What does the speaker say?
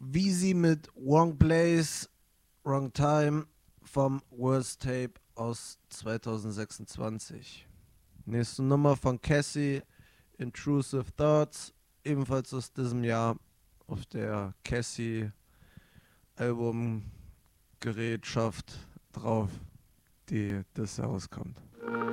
Wheezy mit Wrong Place, Wrong Time vom Worst Tape aus 2026. Nächste Nummer von Cassie, Intrusive Thoughts, ebenfalls aus diesem Jahr auf der Cassie Albumgerätschaft drauf, die das herauskommt.